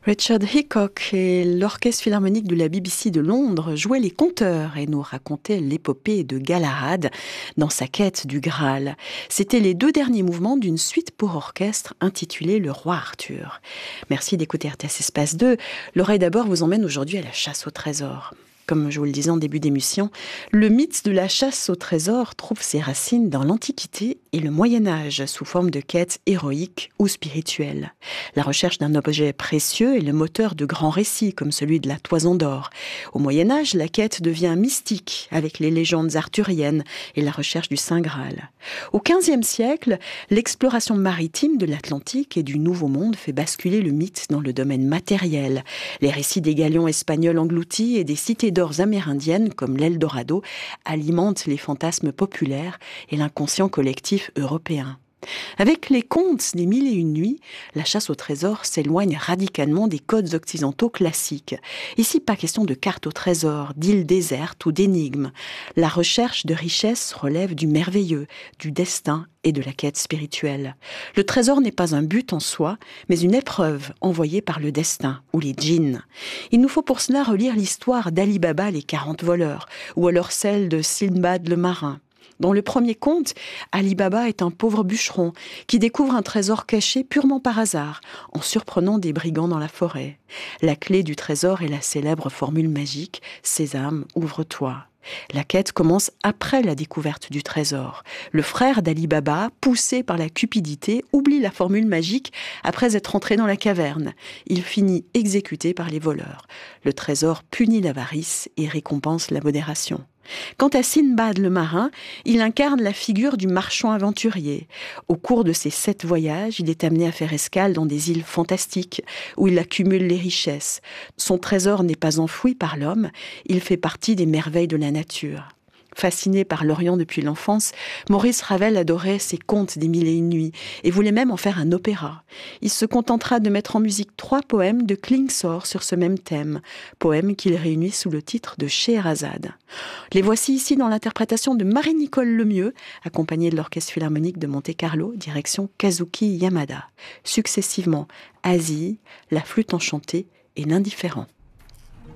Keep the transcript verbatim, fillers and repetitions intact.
Richard Hickok et l'Orchestre Philharmonique de la B B C de Londres jouaient les conteurs et nous racontaient l'épopée de Galahad dans sa quête du Graal. C'étaient les deux derniers mouvements d'une suite pour orchestre intitulée Le Roi Arthur. Merci d'écouter R T S Espace deux. L'oreille d'abord vous emmène aujourd'hui à la chasse au trésor. Comme je vous le disais en début d'émission, le mythe de la chasse au trésor trouve ses racines dans l'Antiquité et le Moyen-Âge sous forme de quêtes héroïques ou spirituelles. La recherche d'un objet précieux est le moteur de grands récits comme celui de la Toison d'Or. Au Moyen-Âge, la quête devient mystique avec les légendes arthuriennes et la recherche du Saint Graal. Au quinzième siècle, l'exploration maritime de l'Atlantique et du Nouveau Monde fait basculer le mythe dans le domaine matériel. Les récits des galions espagnols engloutis et des cités d'ors amérindiennes comme l'Eldorado alimentent les fantasmes populaires et l'inconscient collectif européen. Avec les contes des Mille et Une Nuits, la chasse au trésor s'éloigne radicalement des codes occidentaux classiques. Ici, pas question de cartes au trésor, d'îles désertes ou d'énigmes. La recherche de richesses relève du merveilleux, du destin et de la quête spirituelle. Le trésor n'est pas un but en soi, mais une épreuve envoyée par le destin, ou les djinns. Il nous faut pour cela relire l'histoire d'Ali Baba les quarante voleurs, ou alors celle de Sindbad le marin. Dans le premier conte, Ali Baba est un pauvre bûcheron qui découvre un trésor caché purement par hasard, en surprenant des brigands dans la forêt. La clé du trésor est la célèbre formule magique « Sésame, ouvre-toi ». La quête commence après la découverte du trésor. Le frère d'Ali Baba, poussé par la cupidité, oublie la formule magique après être entré dans la caverne. Il finit exécuté par les voleurs. Le trésor punit l'avarice et récompense la modération. Quant à Sindbad le marin, il incarne la figure du marchand aventurier. Au cours de ses sept voyages, il est amené à faire escale dans des îles fantastiques où il accumule les richesses. Son trésor n'est pas enfoui par l'homme, il fait partie des merveilles de la nature. Fasciné par l'Orient depuis l'enfance, Maurice Ravel adorait ses contes des Mille et Une Nuits et voulait même en faire un opéra. Il se contentera de mettre en musique trois poèmes de Klingsor sur ce même thème, poèmes qu'il réunit sous le titre de Scheherazade. Les voici ici dans l'interprétation de Marie-Nicole Lemieux, accompagnée de l'Orchestre Philharmonique de Monte-Carlo, direction Kazuki Yamada. Successivement, Asie, la flûte enchantée et l'indifférent.